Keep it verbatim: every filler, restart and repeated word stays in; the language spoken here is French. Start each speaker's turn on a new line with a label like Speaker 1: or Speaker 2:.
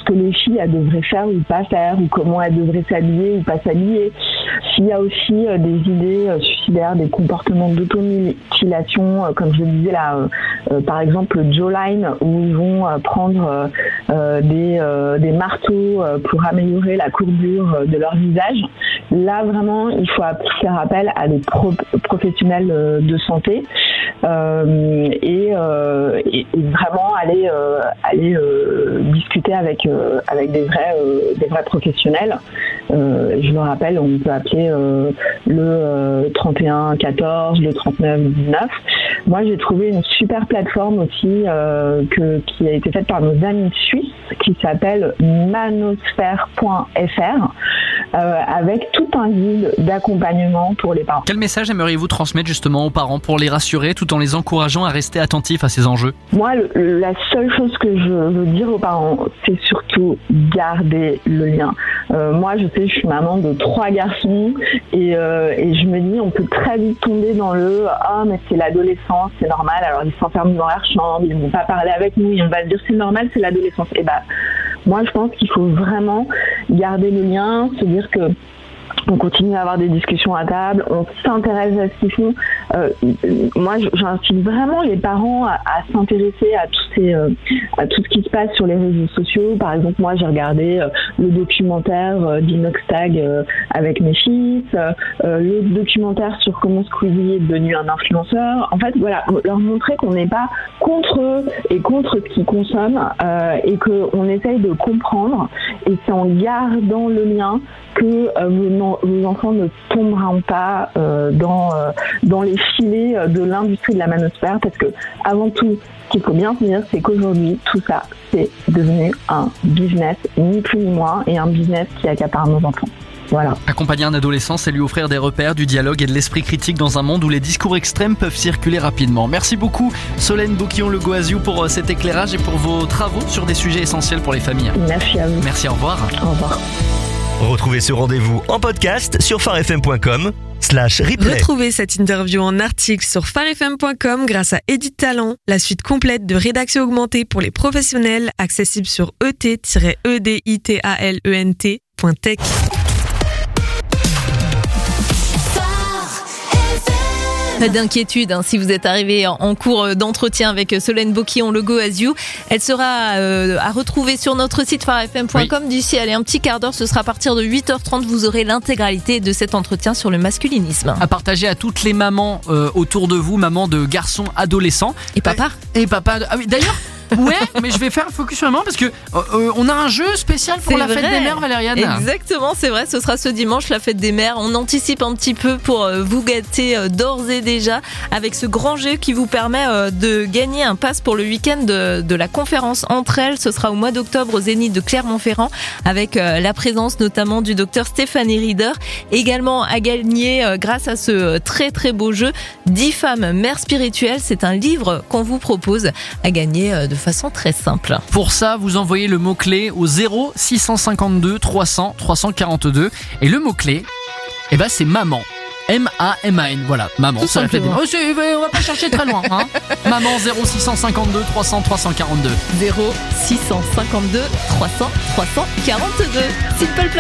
Speaker 1: que les filles elles devraient faire ou pas faire, ou comment elles devraient s'habiller ou pas s'habiller. S'il y a aussi euh, des idées euh, suicidaires, des comportements d'automutilation, euh, comme je le disais là, euh, euh, par exemple Jawline, où ils vont euh, prendre euh, euh, des, euh, des marteaux euh, pour améliorer la courbure euh, de leur visage. Là, vraiment, il faut faire appel à des pro- professionnels euh, de santé euh, et, euh, et, et vraiment aller, euh, aller euh, discuter avec, euh, avec des vrais, euh, des vrais professionnels. Euh, je le rappelle, on peut appeler euh, le euh, trente et un quatorze, le trente-neuf dix-neuf. Moi, j'ai trouvé une super plateforme aussi euh, que, qui a été faite par nos amis suisses qui s'appelle manosphère point f r euh, avec tout un guide d'accompagnement pour les parents.
Speaker 2: Quel message aimeriez-vous transmettre justement aux parents pour les rassurer tout en les encourageant à rester attentifs à ces enjeux ?
Speaker 1: Moi, le, la seule chose que je veux dire aux parents, c'est surtout garder le lien. Euh, moi, je sais, je suis maman de trois garçons et, euh, et je me dis, on peut très vite tomber dans le « Ah, mais c'est l'adolescence, c'est normal, alors ils s'enferment dans leur chambre, ils ne vont pas parler avec nous, et on va se dire c'est normal, c'est l'adolescence. » Et ben, moi, je pense qu'il faut vraiment garder le lien, se dire que on continue à avoir des discussions à table, on s'intéresse à ce qu'ils font. Euh, moi, j'incite vraiment les parents à, à s'intéresser à, tous ces, euh, à tout ce qui se passe sur les réseaux sociaux. Par exemple, moi, j'ai regardé euh, le documentaire euh, d'Inoxtag euh, avec mes fils, euh, le documentaire sur comment Squeezie est devenu un influenceur. En fait, voilà, leur montrer qu'on n'est pas contre eux et contre ce qu'ils consomment euh, et qu'on essaye de comprendre. Et c'est en gardant le lien que euh, vos, vos enfants ne tomberont pas euh, dans, euh, dans les filets de l'industrie de la manosphère, parce que avant tout, ce qu'il faut bien se dire, c'est qu'aujourd'hui, tout ça, c'est devenu un business, ni plus ni moins, et un business qui accapare nos enfants. Voilà.
Speaker 2: Accompagner un adolescent, c'est lui offrir des repères, du dialogue et de l'esprit critique dans un monde où les discours extrêmes peuvent circuler rapidement. Merci beaucoup Solène Boquillon-Le Goaziou pour cet éclairage et pour vos travaux sur des sujets essentiels pour les familles.
Speaker 1: Merci à vous.
Speaker 2: Merci, au revoir.
Speaker 1: Au revoir.
Speaker 3: Retrouvez ce rendez-vous en podcast sur farfm point com slash replay.
Speaker 4: Retrouvez cette interview en article sur farfm point com grâce à Edit Talent, la suite complète de rédaction augmentée pour les professionnels, accessible sur e t tiret e d i t a l e n t point tech.
Speaker 5: Pas d'inquiétude hein, si vous êtes arrivé en cours d'entretien avec Solène Boquillon-Le Goaziou. Elle sera euh, à retrouver sur notre site farfm point com oui. D'ici allez, un petit quart d'heure. Ce sera à partir de huit heures trente. Vous aurez l'intégralité de cet entretien sur le masculinisme.
Speaker 2: À partager à toutes les mamans euh, autour de vous, mamans de garçons adolescents.
Speaker 5: Et papa.
Speaker 2: Et, et papa. De... Ah oui, d'ailleurs. Ouais, mais je vais faire focus sur maman parce que euh, on a un jeu spécial pour c'est la fête vrai. Des mères, Valériane.
Speaker 5: Exactement, c'est vrai, ce sera ce dimanche, la fête des mères. On anticipe un petit peu pour euh, vous gâter euh, d'ores et déjà avec ce grand jeu qui vous permet euh, de gagner un pass pour le week-end de, de la conférence Entre elles. Ce sera au mois d'octobre au Zénith de Clermont-Ferrand avec euh, la présence notamment du docteur Stéphanie Rieder. Également à gagner euh, grâce à ce très très beau jeu, dix femmes mères spirituelles. C'est un livre qu'on vous propose à gagner euh, de façon très simple.
Speaker 2: Pour ça, vous envoyez le mot-clé au zéro six cent cinquante-deux trois cents trois cent quarante-deux et le mot-clé, eh ben, c'est maman. M A M A N, voilà, maman, ça fait bien. Oh, on va pas chercher très loin, hein. Maman, zéro six cent cinquante-deux trois cents trois cent quarante-deux.
Speaker 5: zéro six cent cinquante-deux trois cents trois cent quarante-deux. Simple Plan.